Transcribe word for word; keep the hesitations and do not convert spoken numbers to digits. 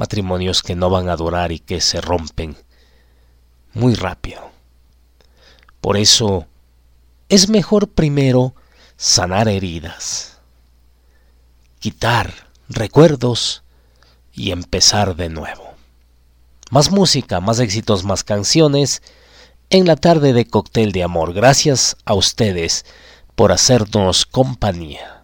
matrimonios que no van a durar y que se rompen muy rápido. Por eso es mejor primero sanar heridas, quitar recuerdos y empezar de nuevo. Más música, más éxitos, más canciones en la tarde de Cóctel de Amor. Gracias a ustedes por hacernos compañía.